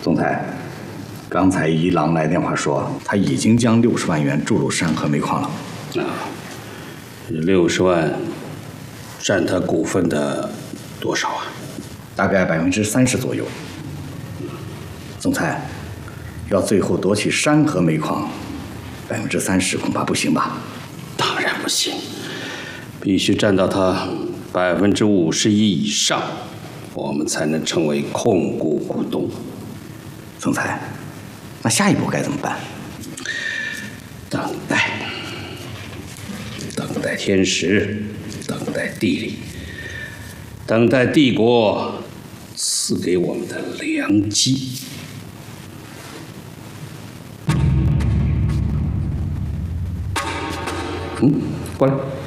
总裁，刚才一郎来电话说，他已经将60万元注入山河煤矿了。 60万占他股份的多少啊？ 大概30%左右。总裁，要最后夺取山河煤矿，30%恐怕不行吧？ 当然不行，必须占到他51%以上，我们才能成为控股股东。 总裁，那下一步该怎么办？ 等待天时，等待地利，等待帝国赐给我们的良机。过来。